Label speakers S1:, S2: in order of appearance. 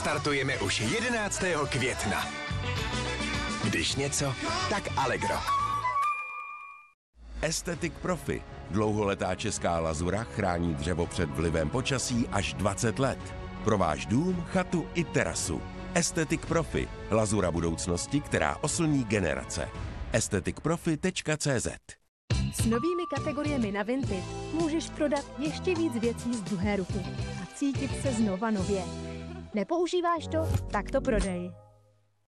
S1: Startujeme už 11. května. Když něco, tak Allegro.
S2: Aesthetic Profi. Dlouholetá česká lazura chrání dřevo před vlivem počasí až 20 let. Pro váš dům, chatu i terasu. Aesthetic Profi. Lazura budoucnosti, která oslní generace. aestheticprofi.cz.
S3: S novými kategoriemi na Vinted můžeš prodat ještě víc věcí z druhé ruky a cítit se znova nově. Nepoužíváš to? Tak to prodej.